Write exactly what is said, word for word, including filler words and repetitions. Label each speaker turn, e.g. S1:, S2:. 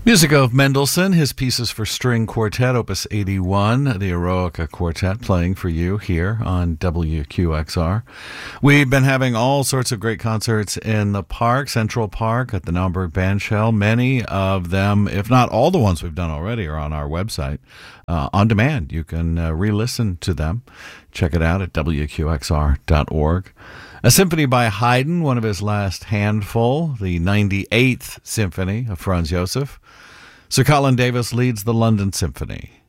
S1: Music of Mendelssohn, his pieces for string quartet, opus eighty-one, the Eroica Quartet, playing for you here on W Q X R. We've been having all sorts of great concerts in the park, Central Park, at the Naumburg Bandshell. Many of them, if not all the ones we've done already, are on our website. Uh, on demand, you can uh, re-listen to them. Check it out at W Q X R dot org. A symphony by Haydn, one of his last handful, the ninety-eighth Symphony of Franz Josef. Sir Colin Davis leads the London Symphony.